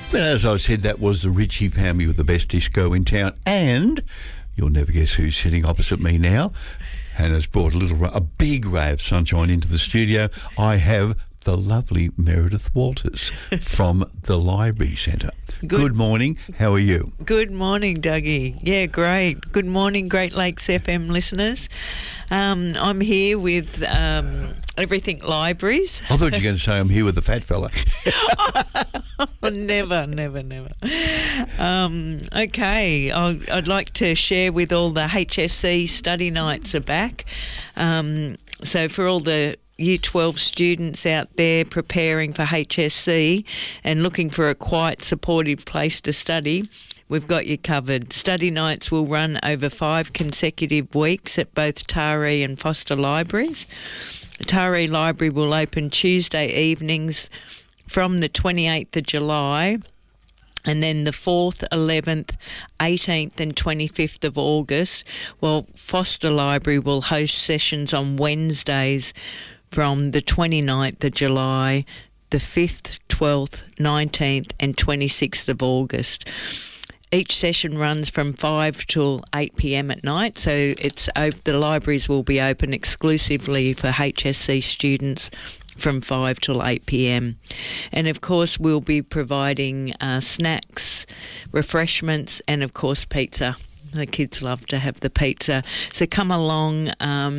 But as I said, that was the Ritchie family with the best disco in town. And you'll never guess who's sitting opposite me now. Hannah's brought a big ray of sunshine into the studio. I have the lovely Meredith Walters from the Library Centre. Good morning. How are you? Good morning, Dougie. Yeah, great. Good morning, Great Lakes FM listeners. I'm here with Everything Libraries. I thought you were going to say I'm here with the fat fella. Never. Okay, I'd like to share with all the HSC study nights are back. So for all the Year 12 students out there preparing for HSC and looking for a quiet, supportive place to study, we've got you covered. Study nights will run over 5 consecutive weeks at both Taree and Foster Libraries. Taree Library will open Tuesday evenings from the 28th of July, and then the 4th, 11th, 18th and 25th of August. Well, Foster Library will host sessions on Wednesdays from the 29th of July, the 5th, 12th, 19th and 26th of August. Each session runs from 5 till 8 p.m. at night, so the libraries will be open exclusively for HSC students from 5 till 8 p.m. And of course we'll be providing snacks, refreshments and of course pizza. The kids love to have the pizza. So come along,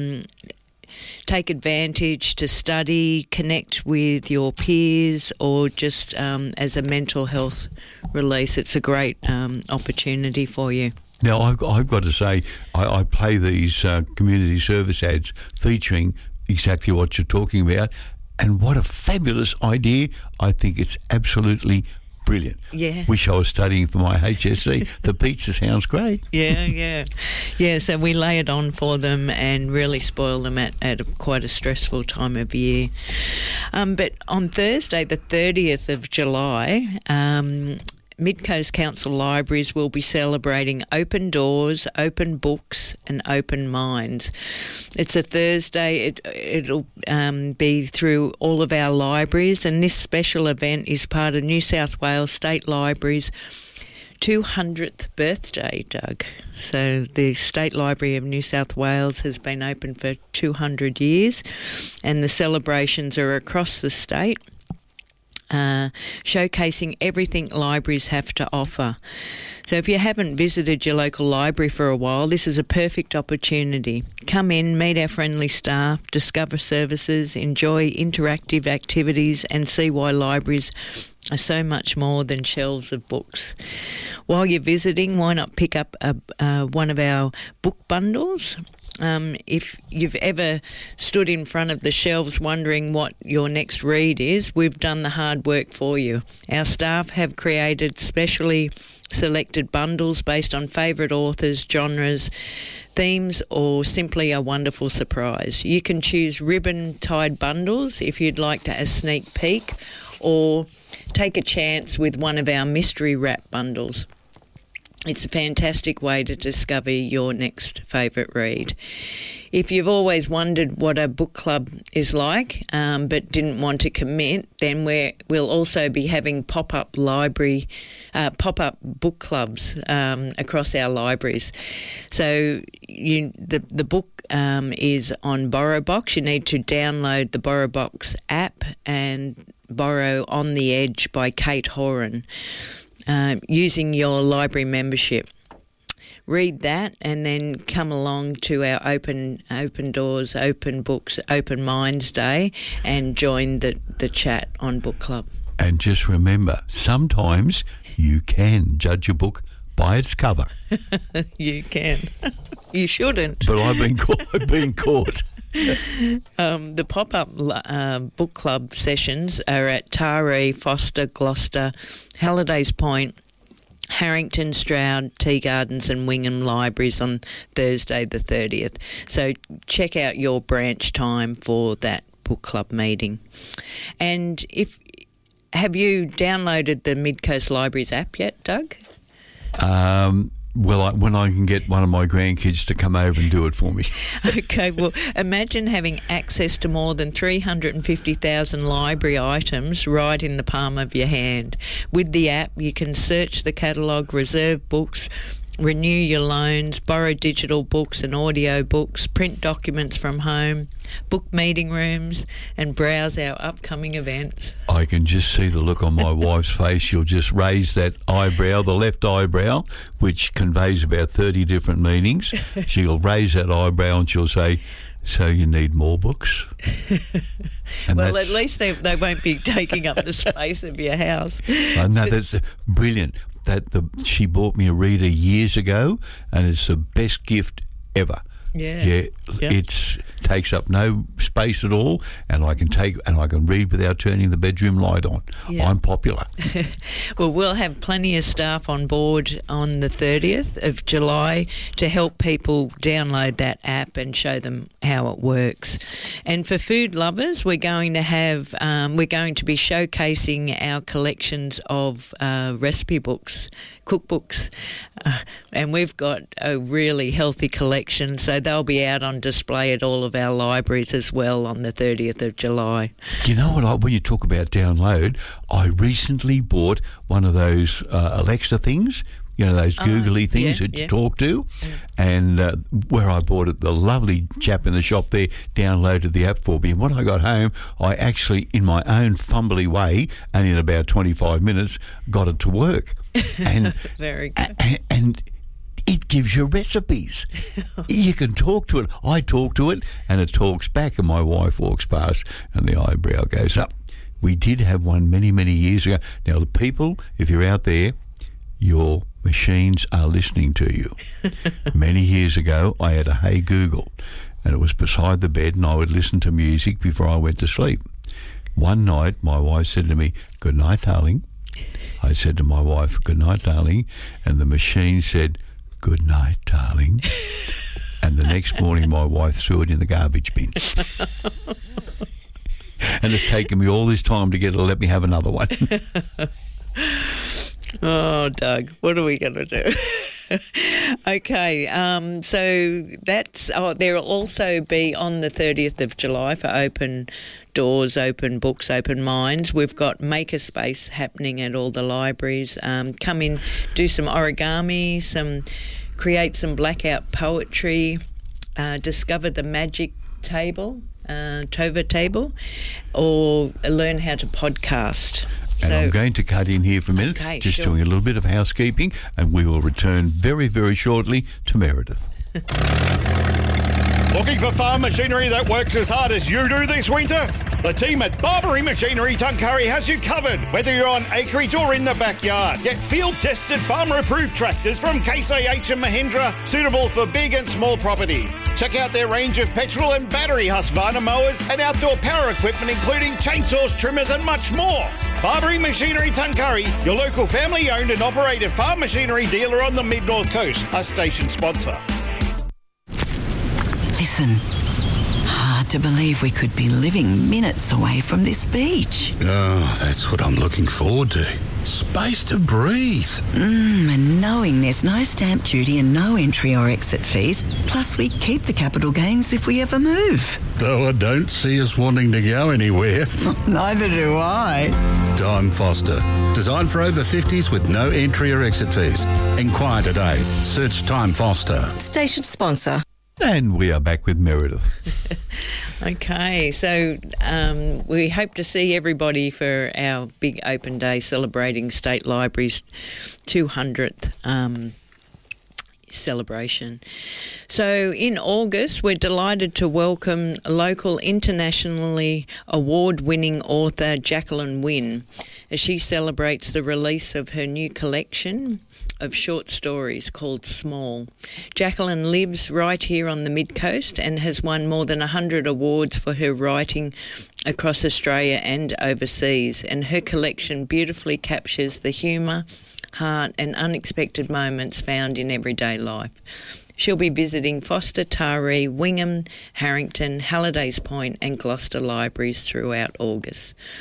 take advantage to study, connect with your peers, or just as a mental health release. It's a great opportunity for you. Now, I've got to say, I play these community service ads featuring exactly what you're talking about, and what a fabulous idea. I think it's absolutely brilliant. Yeah. Wish I was studying for my HSC. The pizza sounds great. Yeah. So we lay it on for them and really spoil them at quite a stressful time of year. But on Thursday, the 30th of July, Mid-Coast Council Libraries will be celebrating Open Doors, Open Books and Open Minds. It's a Thursday. It'll be through all of our libraries, and this special event is part of New South Wales State Library's 200th birthday, Doug. So the State Library of New South Wales has been open for 200 years, and the celebrations are across the state, showcasing everything libraries have to offer. So if you haven't visited your local library for a while, this is a perfect opportunity. Come in, meet our friendly staff, discover services, enjoy interactive activities and see why libraries are so much more than shelves of books. While you're visiting, why not pick up one of our book bundles? If you've ever stood in front of the shelves wondering what your next read is, we've done the hard work for you. Our staff have created specially selected bundles based on favourite authors, genres, themes, or simply a wonderful surprise. You can choose ribbon-tied bundles if you'd like a sneak peek, or take a chance with one of our mystery wrap bundles. It's a fantastic way to discover your next favourite read. If you've always wondered what a book club is like but didn't want to commit, then we'll also be having pop-up book clubs across our libraries. So the book is on BorrowBox. You need to download the BorrowBox app and borrow On the Edge by Kate Horan. Using your library membership. Read that and then come along to our Open Doors, Open Books, Open Minds Day and join the chat on Book Club. And just remember, sometimes you can judge a book by its cover. You can. You shouldn't. But I've been caught. The pop-up book club sessions are at Taree, Foster, Gloucester, Hallidays Point, Harrington, Stroud, Tea Gardens and Wingham Libraries on Thursday the 30th. So check out your branch time for that book club meeting. And have you downloaded the Mid-Coast Libraries app yet, Doug? when I can get one of my grandkids to come over and do it for me. Okay, well, imagine having access to more than 350,000 library items right in the palm of your hand. With the app, you can search the catalogue, reserve books, renew your loans, borrow digital books and audio books, print documents from home, book meeting rooms, and browse our upcoming events. I can just see the look on my wife's face. She'll just raise that eyebrow, the left eyebrow, which conveys about 30 different meanings. She'll raise that eyebrow and she'll say, "So you need more books?" And well, at least they won't be taking up the space of your house. No, that's brilliant. She bought me a reader years ago, and it's the best gift ever. Yeah. It takes up no space at all, and I can read without turning the bedroom light on. Yeah. I'm popular. Well, we'll have plenty of staff on board on the 30th of July to help people download that app and show them how it works. And for food lovers, we're going to be showcasing our collections of recipe books, cookbooks, and we've got a really healthy collection, so they'll be out on display at all of our libraries as well on the 30th of July. You know what, when you talk about download, I recently bought one of those Alexa things, those googly things that you talk to, and where I bought it, the lovely chap in the shop there downloaded the app for me, and when I got home, I actually, in my own fumbly way, and in about 25 minutes, got it to work. And very good. And it gives you recipes. You can talk to it. I talk to it, and it talks back, and my wife walks past, and the eyebrow goes up. We did have one many, many years ago. Now, the people, if you're out there, your machines are listening to you. Many years ago, I had a Hey Google, and it was beside the bed, and I would listen to music before I went to sleep. One night, my wife said to me, "Good night, darling." I said to my wife, "Good night, darling," and the machine said, "Good night, darling." And the next morning, my wife threw it in the garbage bin. And it's taken me all this time to get her to let me have another one. Oh, Doug, what are we going to do? Okay, so there will also be on the 30th of July for Open Doors, Open Books, Open Minds. We've got Makerspace happening at all the libraries. Come in, do some origami, create some blackout poetry, discover the magic table, Tova table, or learn how to podcast. And I'm going to cut in here for a minute, doing a little bit of housekeeping, and we will return very, very shortly to Meredith. Looking for farm machinery that works as hard as you do this winter? The team at Barbary Machinery Tuncurry has you covered, whether you're on acreage or in the backyard. Get field-tested, farmer-approved tractors from Case IH and Mahindra, suitable for big and small property. Check out their range of petrol and battery Husqvarna mowers and outdoor power equipment, including chainsaws, trimmers and much more. Barbary Machinery Tuncurry, your local family-owned and operated farm machinery dealer on the Mid-North Coast, a station sponsor. Listen, hard to believe we could be living minutes away from this beach. Oh, that's what I'm looking forward to. Space to breathe. And knowing there's no stamp duty and no entry or exit fees, plus we keep the capital gains if we ever move. Though I don't see us wanting to go anywhere. Neither do I. Time Foster. Designed for over 50s with no entry or exit fees. Inquire today. Search Time Foster. Station sponsor. And we are back with Meredith. Okay, so we hope to see everybody for our big open day celebrating State Library's 200th celebration. So in August, we're delighted to welcome local internationally award-winning author Jacqueline Wynne as she celebrates the release of her new collection of short stories called Small. Jacqueline lives right here on the Mid-Coast and has won more than 100 awards for her writing across Australia and overseas, and her collection beautifully captures the humour, heart and unexpected moments found in everyday life. She'll be visiting Foster, Taree, Wingham, Harrington, Hallidays Point and Gloucester libraries throughout August.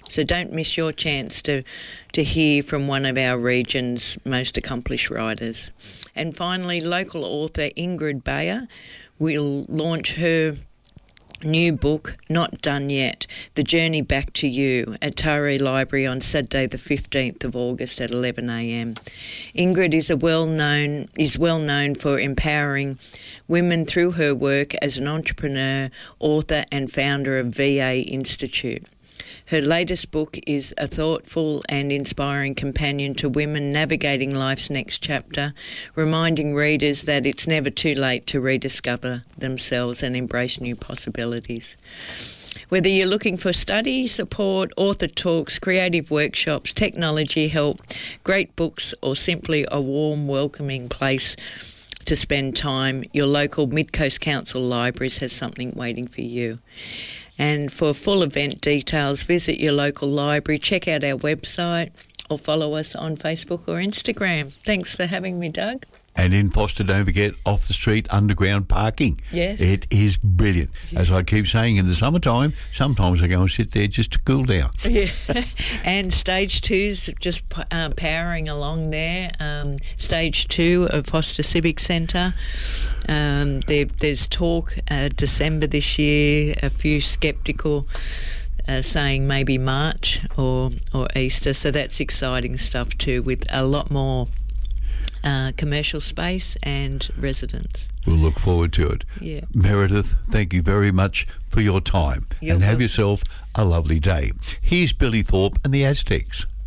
So don't miss your chance to hear from one of our region's most accomplished writers. And finally, local author Ingrid Bayer will launch her new book, Not Done Yet, The Journey Back to You, at Taree Library on Saturday the 15th of August at 11 a.m. Ingrid is well known for empowering women through her work as an entrepreneur, author and founder of VA Institute. Her latest book is a thoughtful and inspiring companion to women navigating life's next chapter, reminding readers that it's never too late to rediscover themselves and embrace new possibilities. Whether you're looking for study, support, author talks, creative workshops, technology help, great books, or simply a warm, welcoming place to spend time, your local Mid-Coast Council Libraries has something waiting for you. And for full event details, visit your local library, check out our website, or follow us on Facebook or Instagram. Thanks for having me, Doug. And in Foster, don't forget, off the street underground parking. Yes. It is brilliant. As I keep saying, in the summertime, sometimes I go and sit there just to cool down. Yeah. And Stage 2's just powering along there. Stage 2 of Foster Civic Centre. There's talk December this year, a few sceptical saying maybe March or Easter. So that's exciting stuff too, with a lot more commercial space and residents. We'll look forward to it. Yeah. Meredith, thank you very much for your time. You're and have welcome. yourself a lovely day. Here's Billy Thorpe and the Aztecs.